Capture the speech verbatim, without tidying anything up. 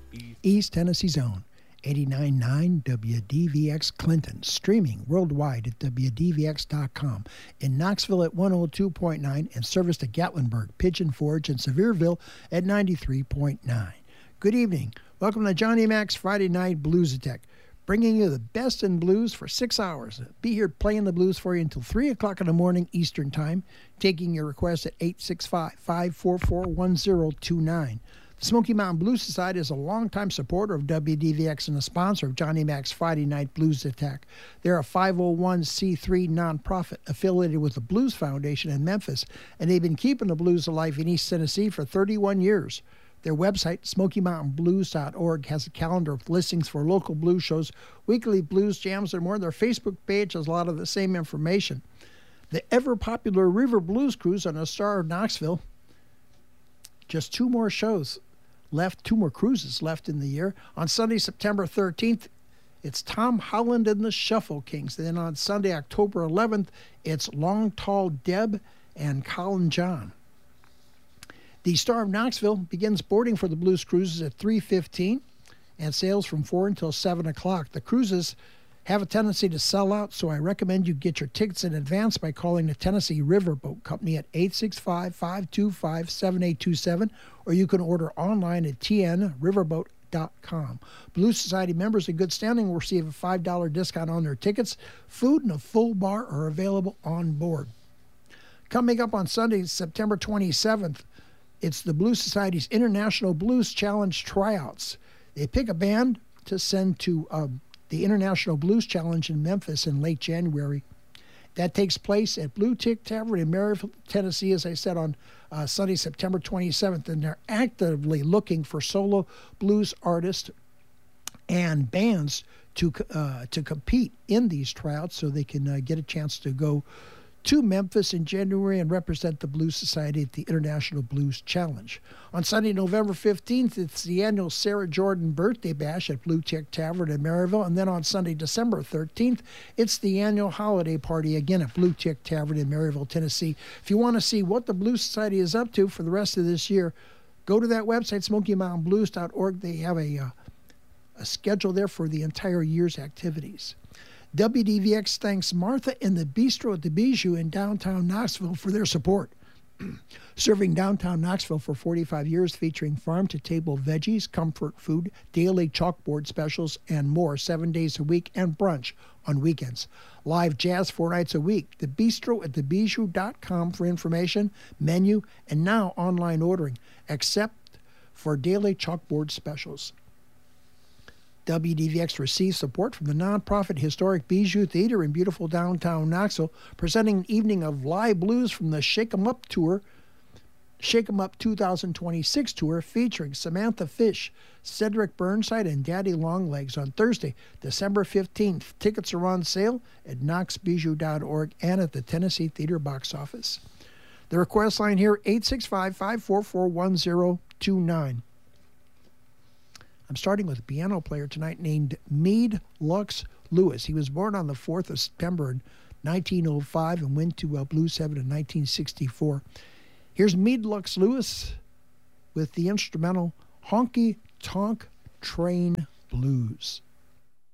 East Tennessee's own eighty-nine point nine W D V X Clinton, streaming worldwide at W D V X dot com. In Knoxville at one oh two point nine and service to Gatlinburg, Pigeon Forge, and Sevierville at ninety-three point nine. Good evening. Welcome to Johnny Mac's Friday Night Blues Attack, bringing you the best in blues for six hours. Be here playing the blues for you until three o'clock in the morning Eastern Time, taking your request at eight six five, five four four, one oh two nine. The Smoky Mountain Blues Society is a longtime supporter of W D V X and a sponsor of Johnny Mac's Friday Night Blues Attack. They're a five oh one c three nonprofit affiliated with the Blues Foundation in Memphis, and they've been keeping the blues alive in East Tennessee for thirty-one years. Their website, smoky mountain blues dot org, has a calendar of listings for local blues shows, weekly blues jams, and more. Their Facebook page has a lot of the same information. The ever-popular River Blues Cruise on the Star of Knoxville. Just two more shows left, two more cruises left in the year. On Sunday, September thirteenth, it's Tom Holland and the Shuffle Kings. Then on Sunday, October eleventh, it's Long Tall Deb and Colin John. The Star of Knoxville begins boarding for the Blues Cruises at three fifteen and sails from four until seven o'clock. The cruises have a tendency to sell out, so I recommend you get your tickets in advance by calling the Tennessee Riverboat Company at eight six five, five two five, seven eight two seven, or you can order online at t n riverboat dot com. Blues Society members in good standing will receive a five dollars discount on their tickets. Food and a full bar are available on board. Coming up on Sunday, September twenty-seventh, it's the Blues Society's International Blues Challenge tryouts. They pick a band to send to uh, the International Blues Challenge in Memphis in late January. That takes place at Blue Tick Tavern in Maryville, Tennessee, as I said, on uh, Sunday, September twenty-seventh. And they're actively looking for solo blues artists and bands to uh, to compete in these tryouts so they can uh, get a chance to go to Memphis in January and represent the Blues Society at the International Blues Challenge. On Sunday, November fifteenth, it's the annual Sarah Jordan Birthday Bash at Blue Tick Tavern in Maryville. And then on Sunday, December thirteenth, it's the annual holiday party again at Blue Tick Tavern in Maryville, Tennessee. If you want to see what the Blues Society is up to for the rest of this year, go to that website, smoky mountain blues dot org. They have a, uh, a schedule there for the entire year's activities. W D V X thanks Martha and the Bistro at the Bijou in downtown Knoxville for their support. Serving downtown Knoxville for forty-five years, featuring farm-to-table veggies, comfort food, daily chalkboard specials, and more seven days a week, and brunch on weekends. Live jazz four nights a week. The Bistro at the bijou dot com for information, menu, and now online ordering, except for daily chalkboard specials. W D V X receives support from the nonprofit Historic Bijou Theater in beautiful downtown Knoxville, presenting an evening of live blues from the Shake 'em Up Tour, Shake 'em Up two thousand twenty-six tour, featuring Samantha Fish, Cedric Burnside, and Daddy Longlegs on Thursday, December fifteenth. Tickets are on sale at knox bijou dot org and at the Tennessee Theater box office. The request line here, eight six five, five four four, one oh two nine. I'm starting with a piano player tonight named Meade Lux Lewis. He was born on the fourth of September in nineteen oh five and went to uh, Blues Heaven in nineteen sixty-four. Here's Meade Lux Lewis with the instrumental Honky Tonk Train Blues.